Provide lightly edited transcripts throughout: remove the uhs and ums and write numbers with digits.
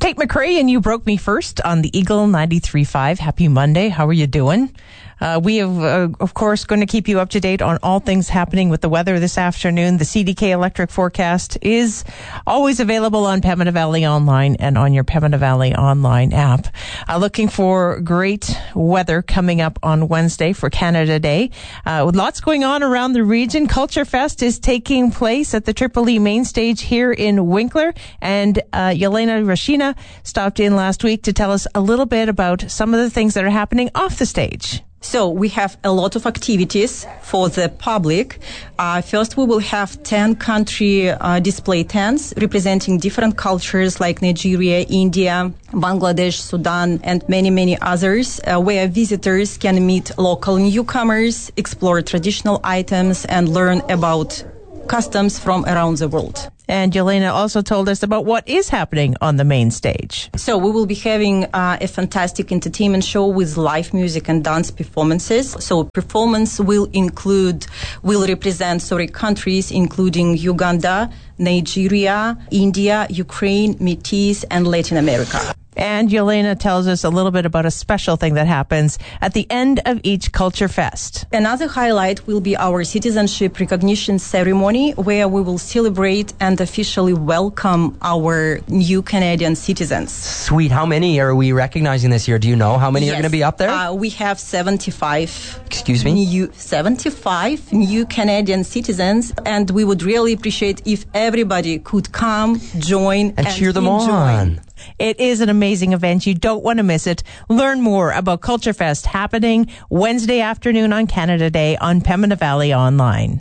Tate McRae and You Broke Me First on the Eagle 93.5. Happy Monday. How are you doing? We have, of course, going to keep you up to date on all things happening with the weather this afternoon. The CDK electric forecast is always available on Pembina Valley Online and on your Pembina Valley Online app. Looking for great weather coming up on Wednesday for Canada Day. With lots going on around the region, Culture Fest is taking place at the Triple E main stage here in Winkler. And Yelena Rashina stopped in last week to tell us a little bit about some of the things that are happening off the stage. So we have a lot of activities for the public. First, we will have 10 country display tents representing different cultures like Nigeria, India, Bangladesh, Sudan, and many, many others, where visitors can meet local newcomers, explore traditional items, and learn about customs from around the world. And Yelena also told us about what is happening on the main stage. So we will be having a fantastic entertainment show with live music and dance performances. So performance will represent countries including Uganda, Nigeria, India, Ukraine, Métis, and Latin America. And Yelena tells us a little bit about a special thing that happens at the end of each Culture Fest. Another highlight will be our citizenship recognition ceremony, where we will celebrate and officially welcome our new Canadian citizens. Sweet. How many are we recognizing this year? Do you know how many are going to be up there? We have 75. Excuse me? 75 new Canadian citizens, and we would really appreciate if everybody could come, join, and cheer them on. It is an amazing event. You don't want to miss it. Learn more about Culture Fest happening Wednesday afternoon on Canada Day on Pembina Valley Online.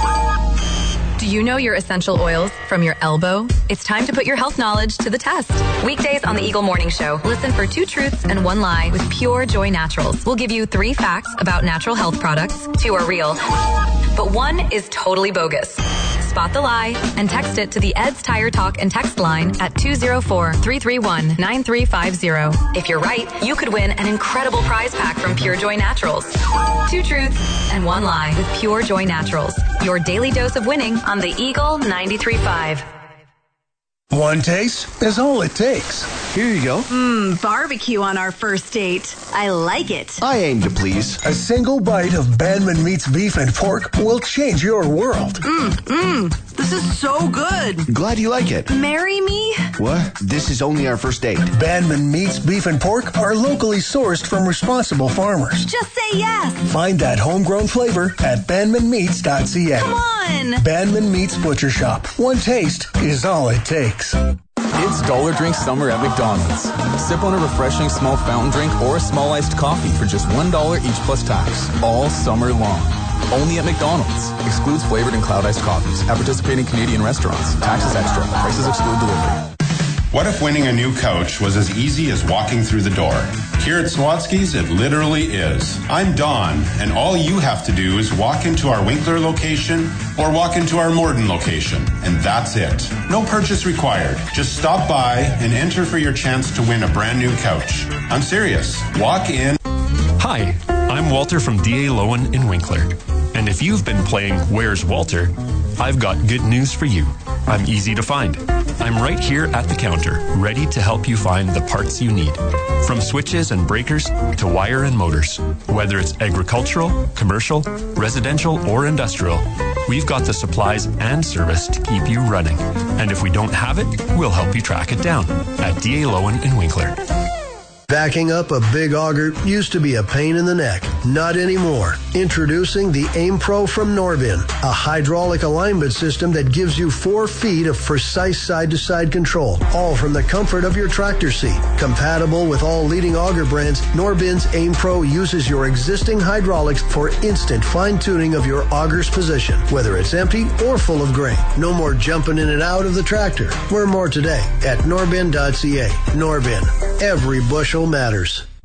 Do you know your essential oils from your elbow? It's time to put your health knowledge to the test. Weekdays on the Eagle Morning Show, listen for 2 truths and 1 lie with Pure Joy Naturals. We'll give you 3 facts about natural health products. 2 are real, but 1 is totally bogus. Spot the lie and text it to the Ed's Tire Talk and text line at 204-331-9350. If you're right, you could win an incredible prize pack from Pure Joy Naturals. 2 truths and 1 lie with Pure Joy Naturals. Your daily dose of winning on the Eagle 93.5. One taste is all it takes. Here you go. Barbecue on our first date. I like it. I aim to please. A single bite of Bandman Meats beef and pork will change your world. This is so good. Glad you like it. Marry me? What? This is only our first date. Bandman Meats beef and pork are locally sourced from responsible farmers. Just say yes. Find that homegrown flavor at bandmanmeats.ca. Come on. Bandman Meats Butcher Shop. One taste is all it takes. It's Dollar Drink Summer at McDonald's. Sip on a refreshing small fountain drink or a small iced coffee for just $1 each plus tax, all summer long. Only at McDonald's. Excludes flavored and cloud iced coffees. At participating Canadian restaurants. Taxes extra. Prices exclude delivery. What if winning a new couch was as easy as walking through the door? Here at Swatsky's, it literally is. I'm Don, and all you have to do is walk into our Winkler location or walk into our Morden location, and that's it. No purchase required. Just stop by and enter for your chance to win a brand new couch. I'm serious. Walk in. Hi, I'm Walter from D.A. Lowen in Winkler. And if you've been playing Where's Walter, I've got good news for you. I'm easy to find. I'm right here at the counter, ready to help you find the parts you need. From switches and breakers to wire and motors. Whether it's agricultural, commercial, residential, or industrial, we've got the supplies and service to keep you running. And if we don't have it, we'll help you track it down at D.A. Lowen in Winkler. Backing up a big auger used to be a pain in the neck. Not anymore. Introducing the AIM Pro from Norbin, a hydraulic alignment system that gives you 4 feet of precise side-to-side control, all from the comfort of your tractor seat. Compatible with all leading auger brands, Norbin's AIM Pro uses your existing hydraulics for instant fine-tuning of your auger's position, whether it's empty or full of grain. No more jumping in and out of the tractor. Learn more today at norbin.ca. Norbin. Every bushel matters.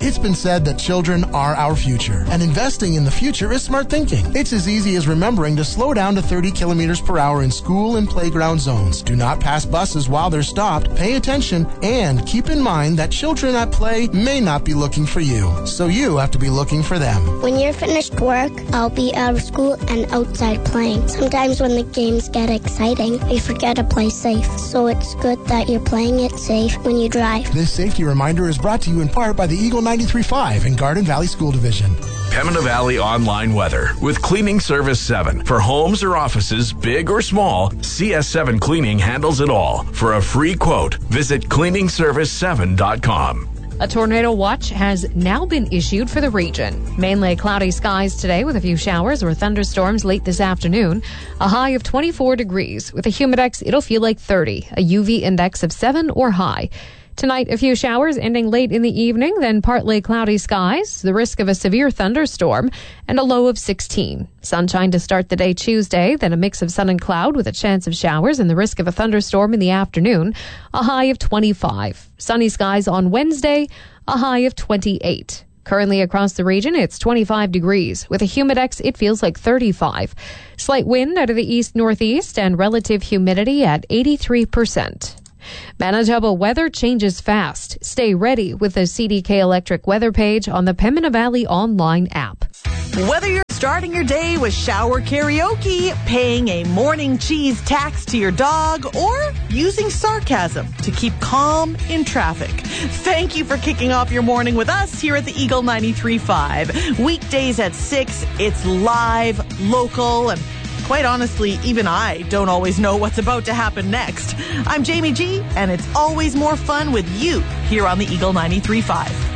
It's been said that children are our future, and investing in the future is smart thinking. It's as easy as remembering to slow down to 30 kilometers per hour in school and playground zones. Do not pass buses while they're stopped. Pay attention, and keep in mind that children at play may not be looking for you, so you have to be looking for them. When you're finished work, I'll be out of school and outside playing. Sometimes when the games get exciting, we forget to play safe, so it's good that you're playing it safe when you drive. This safety reminder is brought to you in part by the Eagle 93.5 and Garden Valley School Division. Pembina Valley Online Weather with Cleaning Service 7. For homes or offices, big or small, CS7 Cleaning handles it all. For a free quote, visit cleaningservice7.com. A tornado watch has now been issued for the region. Mainly cloudy skies today with a few showers or thunderstorms late this afternoon. A high of 24 degrees. With a humidex, it'll feel like 30. A UV index of 7 or high. Tonight, a few showers ending late in the evening, then partly cloudy skies, the risk of a severe thunderstorm, and a low of 16. Sunshine to start the day Tuesday, then a mix of sun and cloud with a chance of showers and the risk of a thunderstorm in the afternoon, a high of 25. Sunny skies on Wednesday, a high of 28. Currently across the region, it's 25 degrees. With a humidex, it feels like 35. Slight wind out of the east-northeast and relative humidity at 83%. Manitoba weather changes fast. Stay ready with the CDK Electric weather page on the Pembina Valley online app. Whether you're starting your day with shower karaoke, paying a morning cheese tax to your dog, or using sarcasm to keep calm in traffic, thank you for kicking off your morning with us here at the Eagle 93.5. Weekdays at 6, it's live, local, and quite honestly, even I don't always know what's about to happen next. I'm Jamie G, and it's always more fun with you here on the Eagle 93.5.